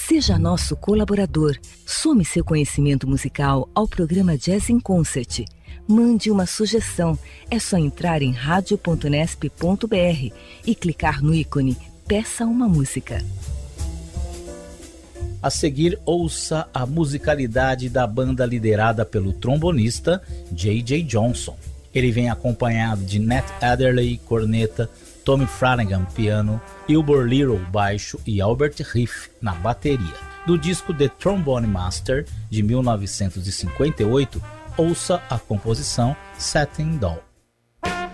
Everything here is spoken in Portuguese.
Seja nosso colaborador. Some seu conhecimento musical ao programa Jazz in Concert. Mande uma sugestão. É só entrar em radio.nesp.br e clicar no ícone Peça uma música. A seguir, ouça a musicalidade da banda liderada pelo trombonista J.J. Johnson. Ele vem acompanhado de Nat Adderley, corneta, Tommy Flanagan, piano, Wilbur Little, baixo e Albert Riff na bateria. Do disco The Trombone Master, de 1958, ouça a composição Satin Doll.